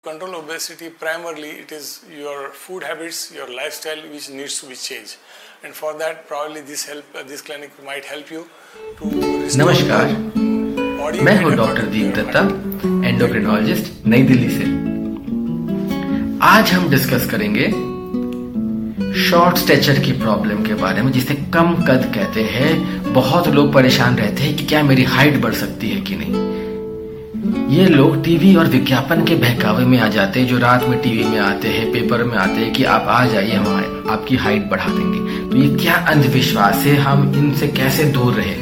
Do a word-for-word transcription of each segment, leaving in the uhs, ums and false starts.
Control obesity, primarily it is your food habits, your lifestyle which needs to be changed, and for that probably this help uh, this clinic might help you to नमस्कार, मैं हूं doctor दीप Dutta, endocrinologist, नई दिल्ली से। आज हम discuss करेंगे short stature की problem के बारे में, जिसे कम कद कहते हैं। बहुत लोग परेशान रहते हैं कि क्या मेरी हाइट बढ़ सकती है कि नहीं। ये लोग टीवी और विज्ञापन के बहकावे में आ जाते हैं, जो रात में टीवी में आते हैं, पेपर में आते हैं कि आप आ जाइए, हम आपकी हाइट बढ़ा देंगे। तो ये क्या अंधविश्वास है, हम इनसे कैसे दूर रहे।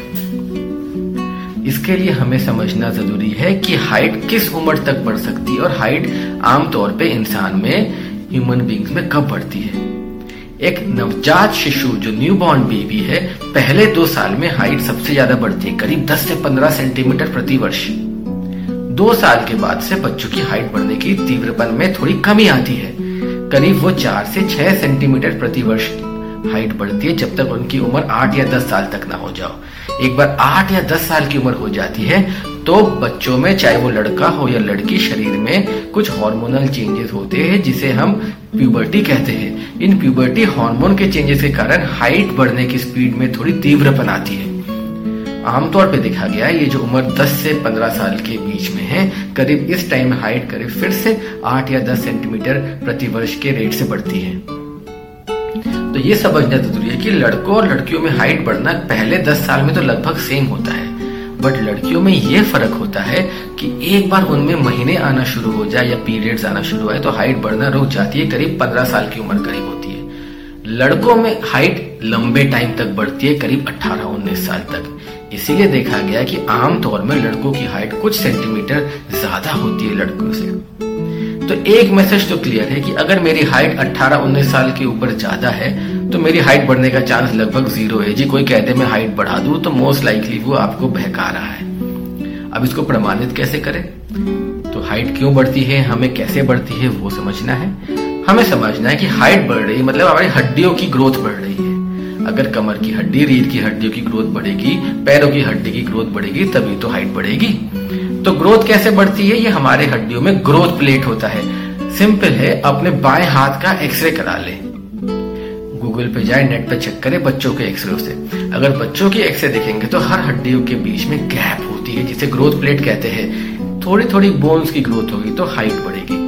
इसके लिए हमें समझना जरूरी है कि हाइट किस उम्र तक बढ़ सकती है और हाइट आमतौर पे इंसान में, ह्यूमन बींग्स में कब बढ़ती है। एक नवजात शिशु जो न्यूबॉर्न बेबी है, पहले दो साल में हाइट सबसे ज्यादा बढ़ती है, करीब दस से पंद्रह सेंटीमीटर प्रति वर्ष। दो साल के बाद से बच्चों की हाइट बढ़ने की तीव्रपन में थोड़ी कमी आती है, करीब वो चार से छह सेंटीमीटर प्रति वर्ष हाइट बढ़ती है, जब तक उनकी उम्र आठ या दस साल तक ना हो जाओ। एक बार आठ या दस साल की उम्र हो जाती है तो बच्चों में, चाहे वो लड़का हो या लड़की, शरीर में कुछ हार्मोनल चेंजेस होते हैं जिसे हम प्यूबर्टी कहते हैं। इन प्यूबर्टी हार्मोन के चेंजेस के कारण हाइट बढ़ने की स्पीड में थोड़ी तीव्रपन आती है। आमतौर पे देखा गया है ये जो उम्र दस से पंद्रह साल के बीच में है, करीब इस टाइम हाइट करीब फिर से आठ या दस सेंटीमीटर प्रति वर्ष के रेट से बढ़ती है। तो ये समझना जरूरी है कि लड़कों और लड़कियों में हाइट बढ़ना पहले दस साल में तो लगभग सेम होता है, बट लड़कियों में ये फर्क होता है कि एक बार उनमें महीने आना शुरू हो जाए या पीरियड्स आना शुरू हो तो हाइट बढ़ना रुक जाती है, करीब पंद्रह साल की उम्र करीब होती है। लड़कों में हाइट लंबे टाइम तक बढ़ती है, करीब अठारह उन्नीस साल तक। इसीलिए देखा गया कि आमतौर में लड़कों की हाइट कुछ सेंटीमीटर ज्यादा होती है लड़कों से। तो एक मैसेज तो क्लियर है कि अगर मेरी हाइट अठारह उन्नीस साल के ऊपर ज्यादा है तो मेरी हाइट बढ़ने का चांस लगभग जीरो है। जी कोई कहते मैं हाइट बढ़ा दूं तो मोस्ट लाइकली वो आपको बहका रहा है। अब इसको प्रमाणित कैसे करें? तो हाइट क्यों बढ़ती है, हमें कैसे बढ़ती है, वो समझना है। हमें समझना है कि हाइट बढ़ रही है मतलब हमारी हड्डियों की ग्रोथ बढ़ रही है। अगर कमर की हड्डी, रीढ़ की हड्डियों की ग्रोथ बढ़ेगी, पैरों की हड्डी की ग्रोथ बढ़ेगी, तभी तो हाइट बढ़ेगी। तो ग्रोथ कैसे बढ़ती है? ये हमारे हड्डियों में ग्रोथ प्लेट होता है। सिंपल है, अपने बाएं हाथ का एक्सरे करा ले। गूगल पे जाए, नेट पे चेक करें बच्चों के एक्सरे से। अगर बच्चों की एक्सरे देखेंगे तो हर हड्डियों के बीच में गैप होती है, जिसे ग्रोथ प्लेट कहते हैं। थोड़ी थोड़ी बोन्स की ग्रोथ होगी तो हाइट बढ़ेगी।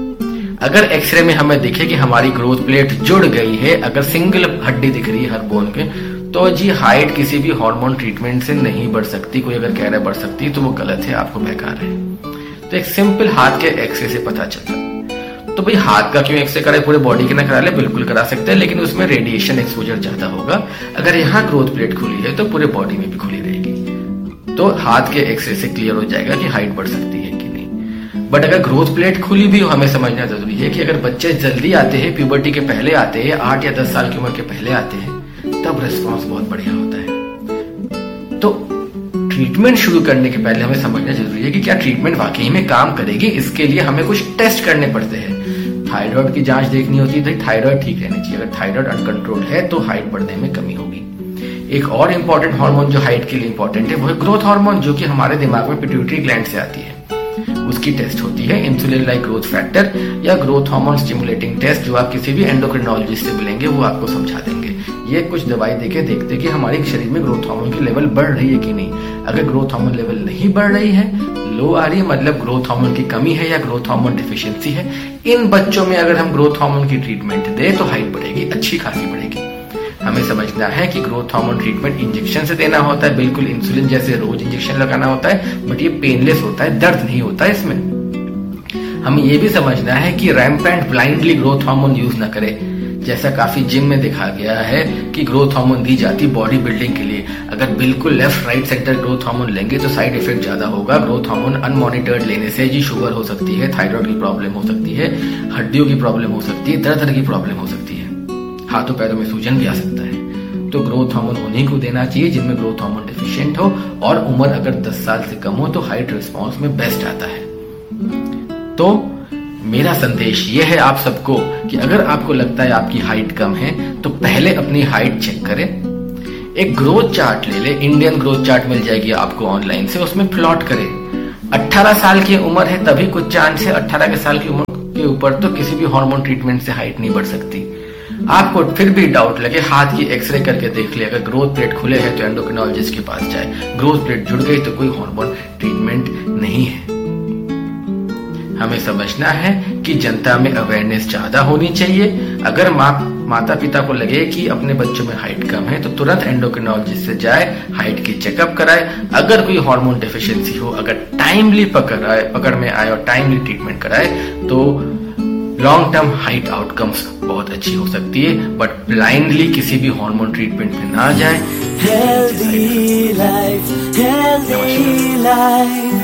अगर एक्सरे में हमें दिखे कि हमारी ग्रोथ प्लेट जुड़ गई है, अगर सिंगल हड्डी दिख रही है हर बोन के, तो जी हाइट किसी भी हार्मोन ट्रीटमेंट से नहीं बढ़ सकती। कोई अगर कह रहा है बढ़ सकती है तो वो गलत है, आपको बहका रहे हैं। तो एक सिंपल हाथ के एक्सरे से पता चलता। तो भाई हाथ का क्यों एक्सरे कराए, पूरे बॉडी के ना करा ले? बिल्कुल करा सकते हैं, लेकिन उसमें रेडिएशन एक्सपोजर ज्यादा होगा। अगर यहाँ ग्रोथ प्लेट खुली है तो पूरे बॉडी में भी खुली रहेगी। तो हाथ के एक्सरे से क्लियर हो जाएगा कि हाइट बढ़ सकती है कि नहीं। बट अगर ग्रोथ प्लेट खुली भी हो, हमें समझना जरूरी है कि अगर बच्चे जल्दी आते हैं, प्यूबर्टी के पहले आते हैं, आठ या दस साल की उम्र के पहले आते हैं, तब रिस्पॉन्स बहुत बढ़िया होता है। तो ट्रीटमेंट शुरू करने के पहले हमें समझना जरूरी है कि क्या ट्रीटमेंट वाकई में काम करेगी। इसके लिए हमें कुछ टेस्ट करने पड़ते हैं। थायराइड की जांच देखनी होती है, थायराइड ठीक रहनी चाहिए। अगर थायराइड अनकंट्रोल है तो हाइट बढ़ने में कमी होगी। एक और इंपॉर्टेंट हार्मोन जो हाइट के लिए इंपॉर्टेंट है वो है ग्रोथ हार्मोन, जो कि हमारे दिमाग में पिट्यूटरी ग्लैंड से आती है। उसकी टेस्ट होती है इंसुलिन लाइक ग्रोथ फैक्टर या ग्रोथ हार्मोन स्टिमुलेटिंग टेस्ट, जो आप किसी भी एंडोक्रिनोलॉजिस्ट से मिलेंगे वो आपको समझा देंगे। ये कुछ दवाई देके देखते कि हमारे शरीर में ग्रोथ हार्मोन की लेवल बढ़ रही है कि नहीं। अगर ग्रोथ हार्मोन लेवल नहीं बढ़ रही है, लो आ रही है, मतलब ग्रोथ हार्मोन की कमी है या ग्रोथ हार्मोन डिफिशियंसी है, इन बच्चों में अगर हम ग्रोथ हार्मोन की ट्रीटमेंट दें तो हाइट बढ़ेगी, अच्छी खासी बढ़ेगी। हमें समझना है कि ग्रोथ हार्मोन ट्रीटमेंट इंजेक्शन से देना होता है, बिल्कुल इंसुलिन जैसे रोज इंजेक्शन लगाना होता है, बट ये पेनलेस होता है, दर्द नहीं होता है इसमें। हमें ये भी समझना है कि rampant blindly growth hormone use न करें, जैसा काफी जिम में देखा गया है कि ग्रोथ हार्मोन दी जाती बॉडी बिल्डिंग के लिए। अगर बिल्कुल left right centre growth hormone लेंगे तो साइड इफेक्ट ज्यादा होगा। ग्रोथ हार्मोन अनमॉनिटर्ड लेने से जी शुगर हो सकती है, थायराइड की प्रॉब्लम हो सकती है, हड्डियों की प्रॉब्लम हो सकती है, तरह तरह की प्रॉब्लम हो सकती है, हाथों पैरों में सूजन भी आ सकता है। तो ग्रोथ हार्मोन उन्हीं को देना चाहिए जिनमें ग्रोथ हार्मोन डिफिशिएंट हो, और उम्र अगर दस साल से कम हो तो हाइट रिस्पॉन्स में बेस्ट आता है। तो मेरा संदेश यह है आप सबको कि अगर आपको लगता है आपकी हाइट कम है तो पहले अपनी हाइट चेक करें। एक ग्रोथ चार्ट ले ले, इंडियन ग्रोथ चार्ट मिल जाएगी आपको ऑनलाइन से, उसमें प्लॉट करें अठारह साल की उम्र है तभी कुछ चांस है, अठारह के साल की उम्र के ऊपर तो किसी भी हार्मोन ट्रीटमेंट से हाइट नहीं बढ़ सकती। आपको फिर भी डाउट लगे, हाथ की एक्सरे करके देख ले, अगर ग्रोथ प्लेट खुले हैं तो एंडोक्रिनोलॉजिस्ट के पास जाए, ग्रोथ प्लेट जुड़ गई तो कोई हार्मोन ट्रीटमेंट नहीं है। हमें समझना है कि जनता में अवेयरनेस ज्यादा होनी चाहिए। अगर माँ माता पिता को लगे कि अपने बच्चों में हाइट कम है तो तुरंत एंडोक्रिनोलॉजिस्ट से जाए, हाइट की चेकअप कराए। अगर कोई हार्मोन डेफिशिएंसी हो, अगर टाइमली पकड़ आए पकड़ में आए और टाइमली ट्रीटमेंट कराए तो लॉन्ग टर्म हाइट आउटकम्स बहुत अच्छी हो सकती है। बट ब्लाइंडली किसी भी हार्मोन ट्रीटमेंट में ना जाए। Healthy life, healthy life.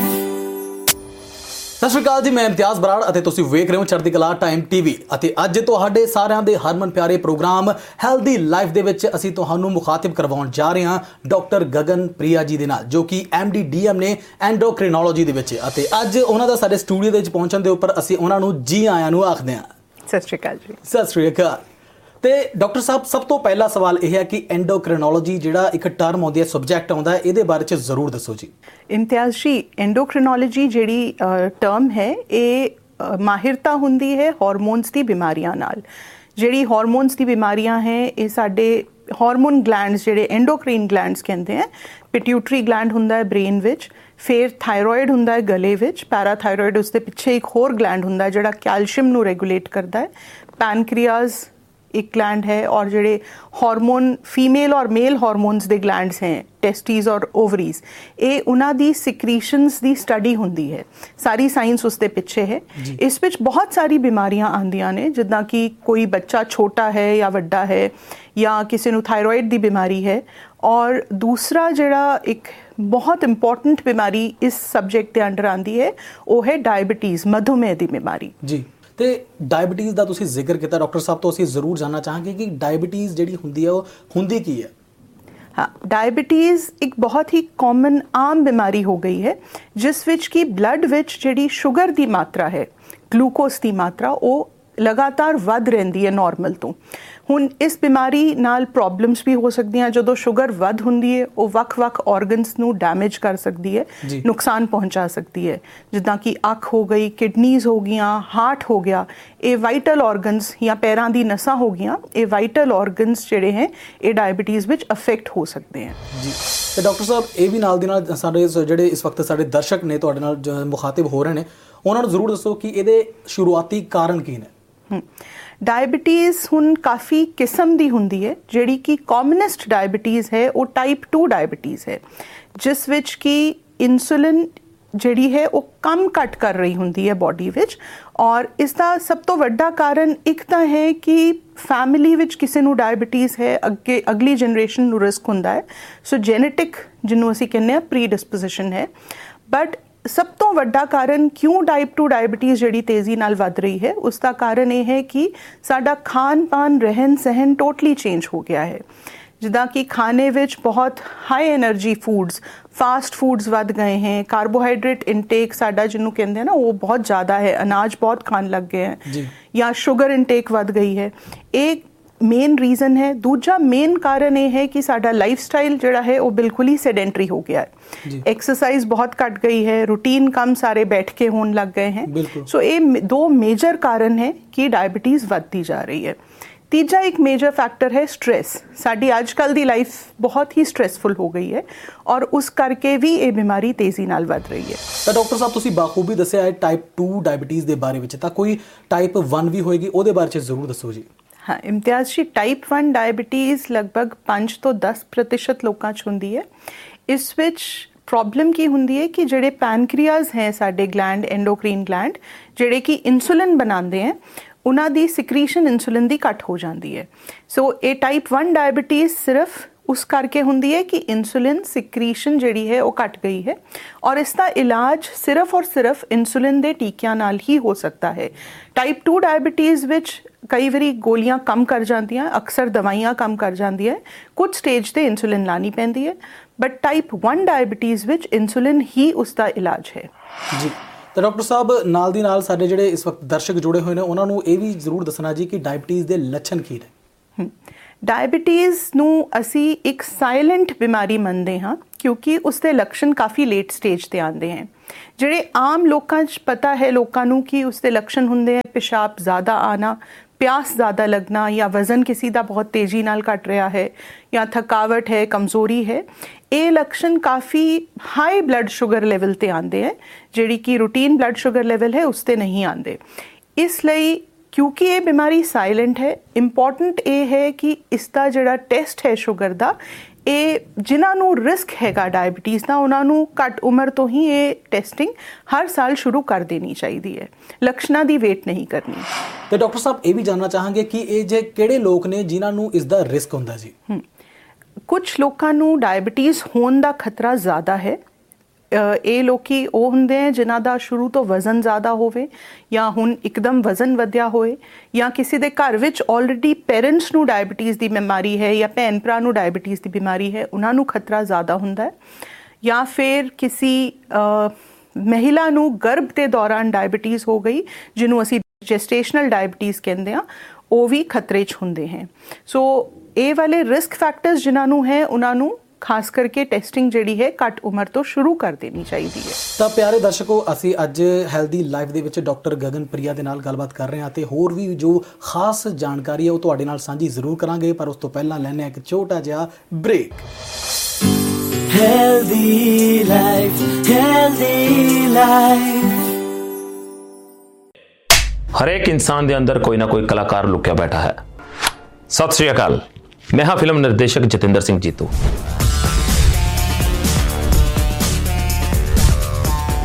ਸਤਿ ਸ਼੍ਰੀ ਅਕਾਲ ਜੀ, ਮੈਂ ਇਮਤਿਆਜ਼ ਬਰਾੜ ਅਤੇ ਤੁਸੀਂ ਵੇਖ ਰਹੇ ਹੋ ਚੜ੍ਹਦੀ ਕਲਾ ਟਾਈਮ ਟੀਵੀ ਅਤੇ ਅੱਜ ਤੁਹਾਡੇ ਸਾਰਿਆਂ ਦੇ ਹਰਮਨ ਪਿਆਰੇ ਪ੍ਰੋਗਰਾਮ ਹੈਲਦੀ ਲਾਈਫ ਦੇ ਵਿੱਚ ਅਸੀਂ ਤੁਹਾਨੂੰ ਮੁਖਾਤਿਬ ਕਰਵਾਉਣ ਜਾ ਰਹੇ ਹਾਂ ਡਾਕਟਰ ਗਗਨ ਪ੍ਰਿਆ ਜੀ ਦੇ ਨਾਲ, ਜੋ ਕਿ ਐਮ ਡੀ ਡੀ ਐਮ ਨੇ ਐਂਡੋਕ੍ਰਿਨੋਲੋਜੀ ਦੇ ਵਿੱਚ, ਅਤੇ ਅੱਜ ਉਹਨਾਂ ਦਾ ਸਾਡੇ ਸਟੂਡੀਓ ਦੇ ਵਿੱਚ ਪਹੁੰਚਣ ਦੇ ਉੱਪਰ ਅਸੀਂ ਉਹਨਾਂ ਨੂੰ ਜੀ ਆਇਆਂ ਨੂੰ ਆਖਦੇ ਹਾਂ। ਸਤਿ ਸ਼੍ਰੀ ਅਕਾਲ ਜੀ। ਸਤਿ ਸ਼੍ਰੀ ਅਕਾਲ। ਤੇ ਡਾਕਟਰ ਸਾਹਿਬ, ਸਭ ਤੋਂ ਪਹਿਲਾ ਸਵਾਲ ਇਹ ਹੈ ਕਿ ਐਂਡੋਕ੍ਰਿਨੋਲੋਜੀ ਜਿਹੜਾ ਇੱਕ ਟਰਮ ਆਉਂਦੀ ਹੈ, ਸਬਜੈਕਟ ਆਉਂਦਾ ਹੈ, ਇਹਦੇ ਬਾਰੇ 'ਚ ਜ਼ਰੂਰ ਦੱਸੋ ਜੀ। ਇਮਤਿਆਜ਼ ਜੀ, ਐਂਡੋਕ੍ਰਿਨੋਲੋਜੀ ਜਿਹੜੀ ਟਰਮ ਹੈ ਇਹ ਮਾਹਿਰਤਾ ਹੁੰਦੀ ਹੈ ਹਾਰਮੋਨਸ ਦੀ ਬਿਮਾਰੀਆਂ ਨਾਲ। ਜਿਹੜੀ ਹਾਰਮੋਨਸ ਦੀ ਬਿਮਾਰੀਆਂ ਹੈ ਇਹ ਸਾਡੇ ਹਾਰਮੋਨ ਗਲੈਂਡਸ ਜਿਹੜੇ ਐਂਡੋਕ੍ਰੀਨ ਗਲੈਂਡਸ ਕਹਿੰਦੇ ਹੈ, ਪਿਟਿਊਟਰੀ ਗਲੈਂਡ ਹੁੰਦਾ ਹੈ ਬ੍ਰੇਨ ਵਿੱਚ, ਫਿਰ ਥਾਇਰੋਇਡ ਹੁੰਦਾ ਹੈ ਗਲੇ ਵਿੱਚ, ਪੈਰਾਥਾਇਰੋਇਡ ਉਸ ਦੇ ਪਿੱਛੇ ਇੱਕ ਹੋਰ ਗਲੈਂਡ ਹੁੰਦਾ ਜਿਹੜਾ ਕੈਲਸ਼ੀਅਮ ਨੂੰ ਰੈਗੂਲੇਟ ਕਰਦਾ ਹੈ, ਪੈਨਕ੍ਰੀਆਜ਼ एक ग्लैंड है, और जोड़े हार्मोन फीमेल और मेल हार्मोन्स दे ग्लैंड्स हैं, टेस्टीज और ओवरीज, ये उन्हां दी सिक्रीशंस दी स्टडी हुंदी है। सारी साइंस उसके पिछे है। इस विच बहुत सारी बीमारियां आंदियां ने, जिद्दां कि कोई बच्चा छोटा है या वड्डा है, या किसी नूं थायरॉइड दी बीमारी है, और दूसरा जिहड़ा एक बहुत इंपॉर्टेंट बीमारी इस सब्जेक्ट के अंडर आंदी है वो है डायबिटीज़, मधुमेह की बीमारी जी। ਤੇ ਡਾਇਬਟੀਜ਼ ਦਾ ਤੁਸੀਂ ਜ਼ਿਕਰ ਕੀਤਾ ਡਾਕਟਰ ਸਾਹਿਬ ਤੋਂ, ਅਸੀਂ ਜ਼ਰੂਰ ਜਾਣਨਾ ਚਾਹਾਂਗੇ ਕਿ ਡਾਇਬਟੀਜ਼ ਜਿਹੜੀ ਹੁੰਦੀ ਹੈ ਉਹ ਹੁੰਦੀ ਕੀ ਹੈ। हाँ, डायबिटीज़ एक बहुत ही कॉमन आम बीमारी हो गई है, जिस विच की ब्लड विच जिहड़ी शुगर की मात्रा है, ग्लूकोज की मात्रा वो लगातार वध रहिंदी है नॉर्मल तो। हुण इस बीमारी नाल प्रॉब्लम्स भी हो सकदियां। जदों शुगर वध हुंदी है वो वख-वख ऑर्गनस नूं डैमेज कर सकदी है, नुकसान पहुंचा सकती है, जिद्दां कि अख हो गई, किडनीज़ हो गईयां, हार्ट हो गया। ये वाइटल ऑर्गनस या पैरां दी नसां हो गईयां, ये वाइटल ऑर्गनस जिहड़े हैं ये डायबिटीज़ विच अफेक्ट हो सकते हैं जी। तो डॉक्टर साहब ये भी नाल दी नाल साडे जिहड़े इस वक्त साडे दर्शक ने तुहाडे नाल मुखातिब हो रहे हैं, उन्हां नूं जरूर दसो कि इहदे शुरुआती कारण की ने। डायबिटीज़ हुण काफ़ी किस्म दी हुंदी है। जिहड़ी कि कॉमनेस्ट डायबिटीज़ है वो टाइप टू डायबिटीज़ है, जिस विच कि इंसुलिन जिहड़ी है वो कम घट कर रही हुंदी है बॉडी विच। और इसका सब तो वड्डा कारण एक तो है कि फैमिली विच किसी नूं डायबिटीज़ है, अगे अगली जनरेशन नूं रिस्क हुंदा है, सो जेनेटिक जिन्हों असीं कहने प्री डिस्पोजिशन है। बट सब तो वड्डा कारण क्यों टाइप टू डायबिटीज़ जिहड़ी तेज़ी नाल वध रही है, उसका कारण ये है कि साडा खान पान रहन सहन टोटली चेंज हो गया है। जिदा कि खाने विच बहुत high energy foods, fast foods वध गए हैं, कार्बोहाइड्रेट इनटेक साडा जिन्हों कहते हैं ना वो बहुत ज़्यादा है, अनाज बहुत खान लग गए हैं, या शुगर इनटेक वध गई है। एक मेन रीज़न है। दूजा मेन कारण ये है कि साडा लाइफ स्टाइल जिहड़ा है वो बिल्कुल ही सेडेंटरी हो गया है। एक्सरसाइज बहुत घट गई है, रूटीन काम सारे बैठ के होने लग गए हैं। सो ये दो मेजर कारण है कि डायबिटीज़ बढ़ती जा रही है। तीजा एक मेजर फैक्टर है स्ट्रेस। साडी आजकल दी लाइफ बहुत ही स्ट्रेसफुल हो गई है और उस करके भी ये बीमारी तेज़ी नाल वध रही है। तो डॉक्टर साहब तुसीं बाखूबी दस्सिया है टाइप टू डायबिटीज़ के बारे में, तो कोई टाइप वन भी होएगी, ਉਹਦੇ बारे में जरूर दसो जी। हाँ, इम्तियाज़ जी, टाइप वन डायबिटीज़ लगभग पाँच तो दस प्रतिशत लोगों च हुंदी है। इस विच प्रॉब्लम की हुंदी है कि जिहड़े पैनक्रियाज हैं साडे ग्लैंड, एंडोक्रीन ग्लैंड, जिहड़े कि इंसुलिन बनाते हैं, उन्हां दी सिक्रीशन इंसुलिन दी घट हो जाती है। सो ये टाइप वन डायबिटीज़ सिर्फ उस करके हुंदी है कि इंसुलिन सिक्रीशन जिहड़ी है वो घट गई है, और इसका इलाज सिर्फ और सिर्फ इंसुलिन दे टीकियां नाल ही हो सकता है। टाइप टू डायबिटीज़ विच कई बारी गोलियां कम कर जांदियां, अक्सर दवाइयां कम कर जांदियां, कुछ स्टेज ते इंसुलिन लानी पैंदी है। But type one diabetes which insulin ही उसका इलाज है जी। तो डॉक्टर साहब नाल दी नाल साडे जिहड़े इस वक्त दर्शक जुड़े हुए हैं उन्हां नूं ये भी जरूर दसना जी कि डायबिटीज़ दे लक्षण की ने। डायबिटीज़ नूं असी एक साइलेंट बीमारी मनते हाँ ਕਿਉਂਕਿ ਉਸਦੇ ਲੱਛਣ ਕਾਫੀ ਲੇਟ ਸਟੇਜ ਤੇ ਆਉਂਦੇ ਹਨ। ਜਿਹੜੇ ਆਮ ਲੋਕਾਂ 'ਚ ਪਤਾ ਹੈ ਲੋਕਾਂ ਨੂੰ ਕਿ ਉਸਦੇ ਲੱਛਣ ਹੁੰਦੇ ਹੈ ਪਿਸ਼ਾਬ ਜ਼ਿਆਦਾ ਆਣਾ, ਪਿਆਸ ज़्यादा लगना, या वज़न किसी का बहुत तेज़ी नाल घट रहा है, या थकावट है, कमज़ोरी है, ये लक्षण काफ़ी हाई ब्लड शुगर लेवल ते आंदे हैं, जिहड़ी कि रूटीन ब्लड शुगर लेवल है उस ते नहीं आंदे। इसलिए क्योंकि ये बीमारी साइलेंट है, इंपॉर्टेंट ये है कि इसका जिहड़ा टेस्ट है शुगर का, ਇਹ ਜਿਨ੍ਹਾਂ ਨੂੰ ਰਿਸਕ ਹੈਗਾ ਡਾਇਬਟੀਜ਼ ਦਾ ਉਹਨਾਂ ਨੂੰ ਘੱਟ ਉਮਰ ਤੋਂ ਹੀ ਇਹ ਟੈਸਟਿੰਗ ਹਰ ਸਾਲ ਸ਼ੁਰੂ ਕਰ ਦੇਣੀ ਚਾਹੀਦੀ ਹੈ, ਲੱਛਣਾਂ ਦੀ ਵੇਟ ਨਹੀਂ ਕਰਨੀ। ਤੇ ਡਾਕਟਰ ਸਾਹਿਬ ਇਹ ਵੀ ਜਾਣਨਾ ਚਾਹਾਂਗੇ ਕਿ ਇਹ ਜੇ ਕਿਹੜੇ ਲੋਕ ਨੇ ਜਿਨ੍ਹਾਂ ਨੂੰ ਇਸ ਦਾ ਰਿਸਕ ਹੁੰਦਾ ਜੀ? ਕੁਝ ਲੋਕਾਂ ਨੂੰ ਡਾਇਬਟੀਜ਼ ਹੋਣ ਦਾ ਖਤਰਾ ਜ਼ਿਆਦਾ ਹੈ। ਇਹ ਲੋਕੀ ਉਹ ਹੁੰਦੇ ਹੈ ਜਿਨ੍ਹਾਂ ਦਾ ਸ਼ੁਰੂ ਤੋਂ ਵਜ਼ਨ ਜ਼ਿਆਦਾ ਹੋਵੇ, ਜਾਂ ਹੁਣ ਇੱਕਦਮ ਵਜ਼ਨ ਵਧਿਆ ਹੋਏ, ਜਾਂ ਕਿਸੇ ਦੇ ਘਰ ਵਿੱਚ ਆਲਰੇਡੀ ਪੇਰੈਂਟਸ ਨੂੰ ਡਾਇਬਟੀਜ਼ ਦੀ ਬਿਮਾਰੀ ਹੈ, ਜਾਂ ਭੈਣ ਭਰਾ ਨੂੰ ਡਾਇਬਟੀਜ਼ ਦੀ ਬਿਮਾਰੀ ਹੈ, ਉਹਨਾਂ ਨੂੰ ਖਤਰਾ ਜ਼ਿਆਦਾ ਹੁੰਦਾ ਹੈ। ਜਾਂ ਫਿਰ ਕਿਸੇ ਮਹਿਲਾ ਨੂੰ ਗਰਭ ਦੇ ਦੌਰਾਨ ਡਾਇਬਟੀਜ਼ ਹੋ ਗਈ, ਜਿਹਨੂੰ ਅਸੀਂ ਜੈਸਟੇਸ਼ਨਲ ਡਾਇਬਟੀਜ਼ ਕਹਿੰਦੇ ਹਾਂ, ਉਹ ਵੀ ਖਤਰੇ 'ਚ ਹੁੰਦੇ ਹੈ। ਸੋ ਇਹ ਵਾਲੇ ਰਿਸਕ ਫੈਕਟਰਸ ਜਿਨ੍ਹਾਂ ਨੂੰ ਹੈ ਉਹਨਾਂ ਨੂੰ ਖਾਸ ਕਰਕੇ ਟੈਸਟਿੰਗ ਜਿਹੜੀ ਹੈ ਘੱਟ ਉਮਰ ਤੋਂ ਸ਼ੁਰੂ ਕਰ ਦੇਣੀ ਚਾਹੀਦੀ ਹੈ। ਤਾਂ ਪਿਆਰੇ ਦਰਸ਼ਕੋ, ਅਸੀਂ ਅੱਜ ਹੈਲਦੀ ਲਾਈਫ ਦੇ ਵਿੱਚ ਡਾਕਟਰ ਗਗਨਪ੍ਰਿਆ ਦੇ ਨਾਲ ਗੱਲਬਾਤ ਕਰ ਰਹੇ ਹਾਂ ਤੇ ਹੋਰ ਵੀ ਜੋ ਖਾਸ ਜਾਣਕਾਰੀ ਹੈ ਉਹ ਤੁਹਾਡੇ ਨਾਲ ਸਾਂਝੀ ਜ਼ਰੂਰ ਕਰਾਂਗੇ, ਪਰ ਉਸ ਤੋਂ ਪਹਿਲਾਂ ਲੈਣੇ ਆ ਇੱਕ ਛੋਟਾ ਜਿਹਾ break. Healthy life, healthy life. ਹਰੇਕ ਇਨਸਾਨ ਦੇ ਅੰਦਰ ਕੋਈ ਨਾ ਕੋਈ ਕਲਾਕਾਰ ਲੁਕਿਆ ਬੈਠਾ ਹੈ। ਸਤਿ ਸ਼੍ਰੀ ਅਕਾਲ, ਮੈਂ ਹਾਂ ਫਿਲਮ ਨਿਰਦੇਸ਼ਕ ਜਤਿੰਦਰ ਸਿੰਘ ਜੀਤੂ।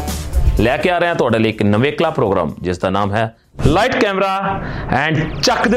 ਲੈ ਕੇ ਆ ਰਹੇ ਹਾਂ ਤੁਹਾਡੇ ਲਈ ਇੱਕ ਨਵੇਕਲਾ ਪ੍ਰੋਗਰਾਮ ਜਿਸ ਦਾ ਨਾਮ ਹੈ ਲਾਈਟ ਕੈਮਰਾ ਐਂਡ ਚੱਕ ਦਿਓ